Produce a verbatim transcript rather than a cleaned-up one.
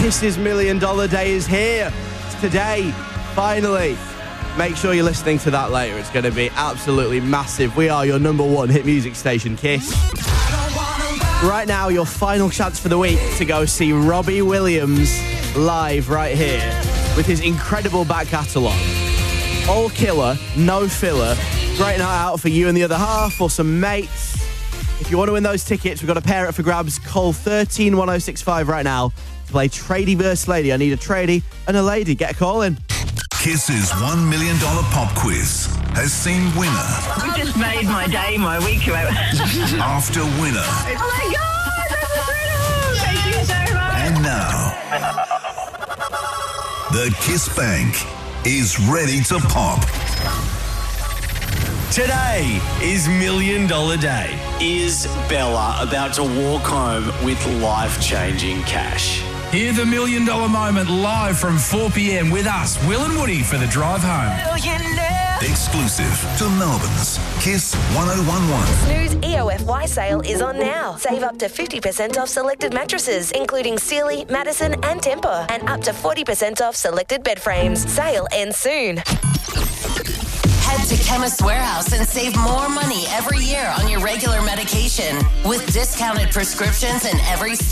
Kiss's Million Dollar Day is here. It's today, finally. Make sure you're listening to that later. It's going to be absolutely massive. We are your number one hit music station, Kiss. Right now, your final chance for the week to go see Robbie Williams live right here with his incredible back catalogue. All killer, no filler. Great night out for you and the other half or some mates. If you want to win those tickets, we've got a pair up for grabs. Call one three one oh six five right now to play Tradie versus Lady. I need a tradie and a lady. Get a call in. Kiss's one million dollars pop quiz has seen winner You just made my day, my week. after winner. Oh my God, that's incredible! Thank you so much. And now, the Kiss Bank is ready to pop. Today is Million Dollar Day. Is Bella about to walk home with life-changing cash? Hear the Million Dollar Moment live from four p.m. with us, Will and Woody, for the drive home. Exclusive to Melbourne's Kiss one oh one one. Snooze E O F Y sale is on now. Save up to fifty percent off selected mattresses, including Sealy, Madison and Tempur, and up to forty percent off selected bed frames. Sale ends soon. Head to Chemist Warehouse and save more money every year on your regular medication with discounted prescriptions in every